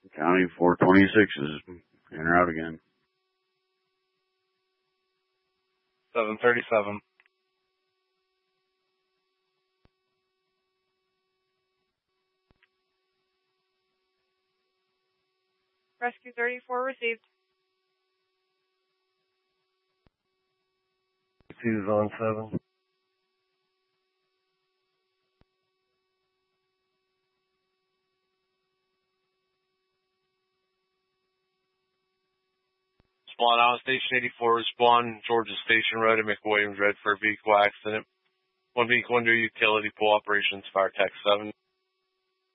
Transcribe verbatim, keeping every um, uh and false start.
County four twenty-six is in or out again. seven thirty-seven. Rescue thirty-four received. Two's on seven. Spawn out, Station eighty-four, Spawn, Georgia Station Road, and McWilliams Red for a vehicle accident. One vehicle under utility pool operations, fire tech seven.